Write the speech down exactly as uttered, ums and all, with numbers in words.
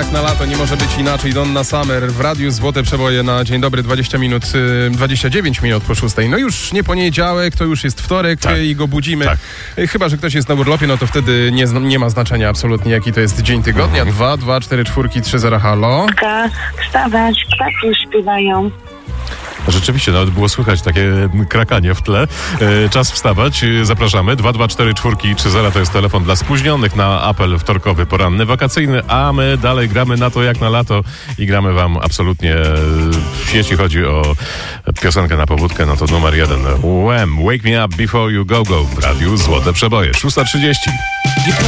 jak na lato, nie może być inaczej. Donna Summer w radiu Złote Przeboje na dzień dobry, dwadzieścia minut, dwadzieścia dziewięć minut po szóstej. No już nie poniedziałek, to już jest wtorek tak. i go budzimy. Tak. Chyba że ktoś jest na urlopie, no to wtedy nie, nie ma znaczenia absolutnie, jaki to jest dzień tygodnia. Mhm. dwa, dwa, cztery, cztery, trzy, zero, halo. Wstawać, ptacy śpiewają. Rzeczywiście, nawet było słychać takie krakanie w tle. E, czas wstawać. Zapraszamy. dwa dwa cztery cztery trzy zero to jest telefon dla spóźnionych na apel wtorkowy, poranny, wakacyjny, a my dalej gramy na to jak na lato i gramy wam absolutnie, jeśli chodzi o piosenkę na pobudkę, no to numer jeden. Wham! Wake me up before you go go w radiu Złote Przeboje. szósta trzydzieści.